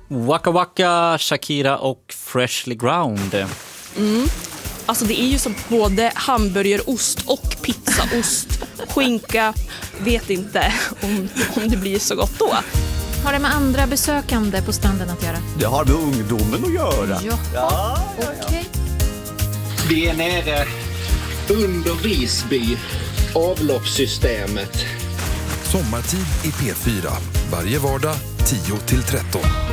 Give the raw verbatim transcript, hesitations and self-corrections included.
Waka Waka, Shakira och Freshly Ground. Mm. Alltså det är ju som både hamburgerost och pizzaost. Skinka, vet inte om, om det blir så gott då. Har det med andra besökande på stranden att göra? Det har med ungdomen att göra. Ja, ja, okej. Okay. Vi är nere under Visby, avloppssystemet. Sommartid i P fyra, varje vardag tio till tretton.